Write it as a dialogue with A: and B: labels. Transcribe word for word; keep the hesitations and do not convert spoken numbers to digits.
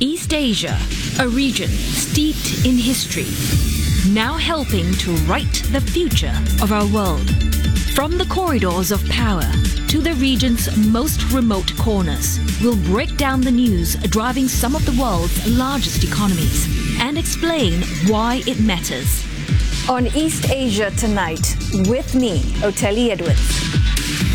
A: East Asia, a region steeped in history, now helping to write the future of our world. From the corridors of power to the region's most remote corners, we'll break down the news driving some of the world's largest economies and explain why it matters.
B: On East Asia Tonight, with me, Oteli Edwards.